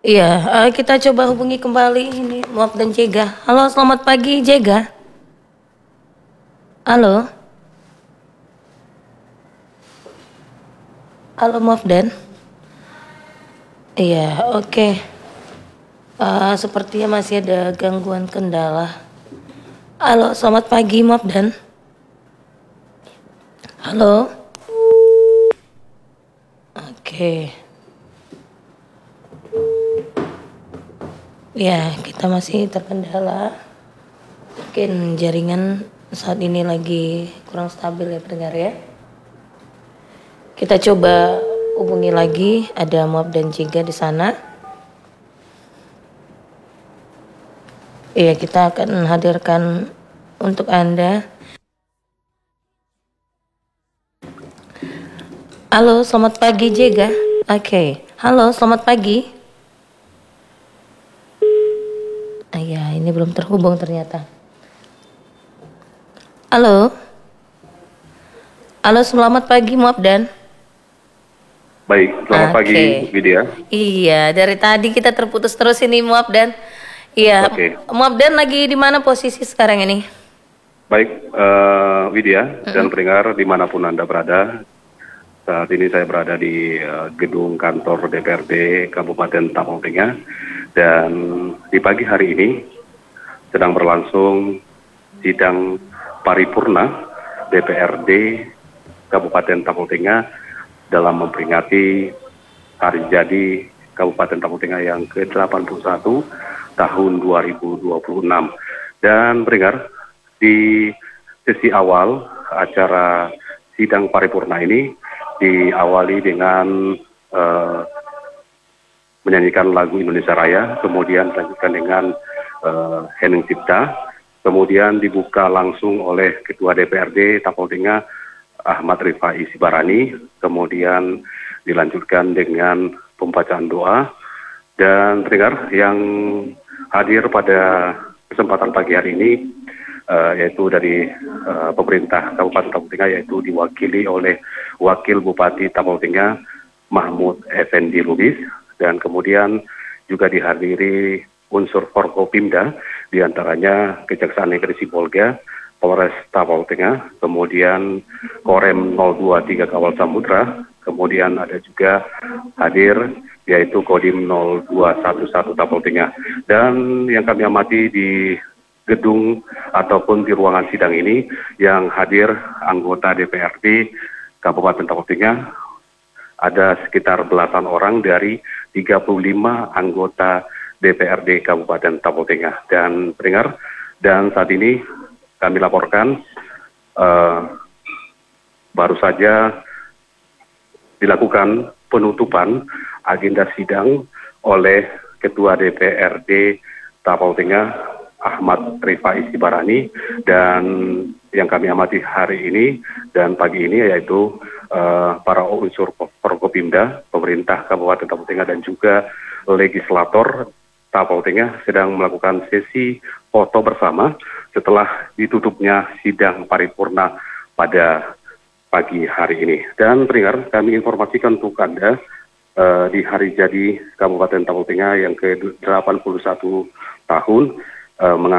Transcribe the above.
Iya, kita coba hubungi kembali ini Muaf dan Jega. Halo, selamat pagi Jega. Halo, halo Muaf dan. Iya, oke. Sepertinya masih ada gangguan kendala. Halo, selamat pagi Muaf dan. Halo. Oke. Ya, kita masih terkendala. Mungkin jaringan saat ini lagi kurang stabil ya pendengar ya. Kita coba hubungi lagi, ada Muaf dan Jega di sana. Iya, kita akan hadirkan untuk Anda. Halo, selamat pagi Jega. Oke. Halo, selamat pagi. Ya, ini belum terhubung ternyata. Halo. Halo, selamat pagi Muaf dan. Baik, selamat pagi Widya. Iya, dari tadi kita terputus terus ini Muaf dan. Iya, Muaf dan lagi di mana posisi sekarang ini? Baik, Widya dan pendengar dimanapun Anda berada. Saat ini saya berada di gedung kantor DPRD Kabupaten Tapal Tengah, dan di pagi hari ini sedang berlangsung sidang paripurna DPRD Kabupaten Tapal Tengah dalam memperingati hari jadi Kabupaten Tapal Tengah yang ke-81 tahun 2026. Dan pendengar, di sesi awal acara sidang paripurna ini diawali dengan menyanyikan lagu Indonesia Raya, kemudian dilanjutkan dengan Hening Cipta, kemudian dibuka langsung oleh Ketua DPRD Tapal Tengah Ahmad Rifai Sibarani, kemudian dilanjutkan dengan pembacaan doa. Dan pendengar yang hadir pada kesempatan pagi hari ini yaitu dari pemerintah Kabupaten Tapal Tengah, yaitu diwakili oleh Wakil Bupati Tapal Tengah Mahmud Effendi Lubis, dan kemudian juga dihadiri unsur Forkopimda, diantaranya Kejaksaan Negeri Sibolga, Polres Tapal Tengah, kemudian Korem 023 Kawal Samudra, kemudian ada juga hadir yaitu Kodim 0211 Tapal Tengah. Dan yang kami amati di gedung ataupun di ruangan sidang ini yang hadir anggota DPRD Kabupaten Tapal Tengah ada sekitar belasan orang dari 35 anggota DPRD Kabupaten Tapal Tengah. Dan pendengar, dan saat ini kami laporkan baru saja dilakukan penutupan agenda sidang oleh Ketua DPRD Tapal Tengah Ahmad Rifai Sibarani, dan yang kami amati hari ini dan pagi ini yaitu para unsur Forkopimda, pemerintah Kabupaten Tapal Tengah dan juga legislator Tapal Tengah sedang melakukan sesi foto bersama setelah ditutupnya sidang paripurna pada pagi hari ini. Dan pendengar, kami informasikan untuk Anda di hari jadi Kabupaten Tapal Tengah yang ke-81 tahun